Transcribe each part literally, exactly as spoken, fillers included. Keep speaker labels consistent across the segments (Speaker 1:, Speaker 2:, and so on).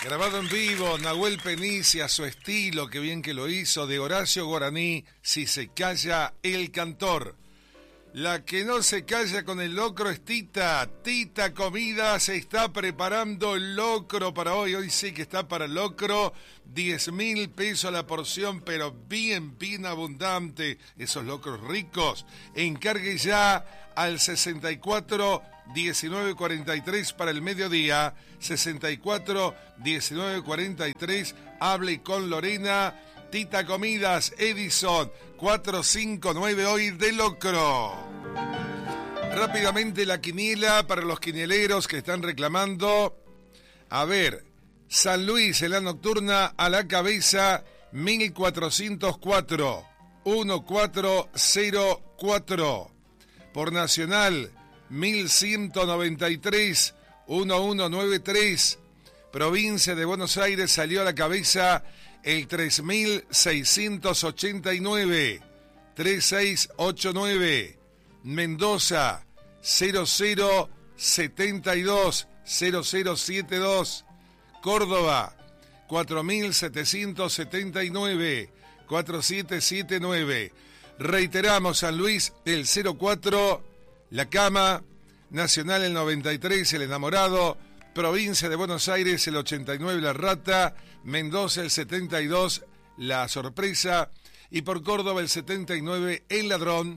Speaker 1: Grabado en vivo, Nahuel Penicia, su estilo, qué bien que lo hizo, de Horacio Guaraní, Si se calla el cantor. La que no se calla con el locro es Tita. Tita Comida se está preparando el locro para hoy. Hoy sí que está para el locro. diez mil pesos la porción, pero bien, bien abundante. Esos locros ricos. Encargue ya al sesenta y cuatro diecinueve cuarenta y tres para el mediodía. sesenta y cuatro diecinueve cuarenta y tres. Hable con Lorena. Tita Comidas, Edison, cuatro cinco nueve hoy de locro. Rápidamente la quiniela para los quinieleros que están reclamando. A ver, San Luis en la nocturna a la cabeza, mil cuatrocientos cuatro, mil cuatrocientos cuatro. Por Nacional, mil ciento noventa y tres, mil ciento noventa y tres. Provincia de Buenos Aires salió a la cabeza el tres mil seiscientos ochenta y nueve, tres mil seiscientos ochenta y nueve. Mendoza, cero cero setenta y dos, cero cero setenta y dos. Córdoba, cuatro mil setecientos setenta y nueve, cuatro mil setecientos setenta y nueve. Reiteramos, San Luis, el cero cuatro, La Cama. Nacional, el noventa y tres, El Enamorado. Provincia de Buenos Aires, el ochenta y nueve, La Rata. Mendoza, el setenta y dos, La Sorpresa. Y por Córdoba, el setenta y nueve, El Ladrón.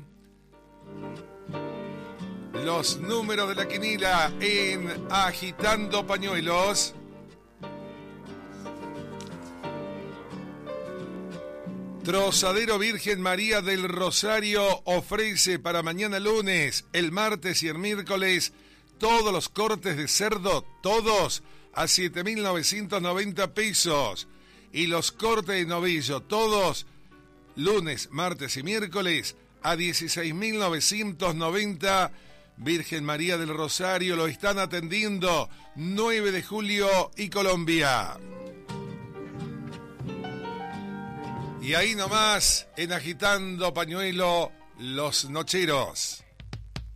Speaker 1: Los números de la quiniela en Agitando Pañuelos. Trozadero Virgen María del Rosario ofrece para mañana lunes, el martes y el miércoles todos los cortes de cerdo, todos a siete mil novecientos noventa pesos. Y los cortes de novillo, todos lunes, martes y miércoles a dieciséis mil novecientos noventa. Virgen María del Rosario lo están atendiendo. nueve de julio y Colombia. Y ahí nomás, en Agitando Pañuelo, los nocheros.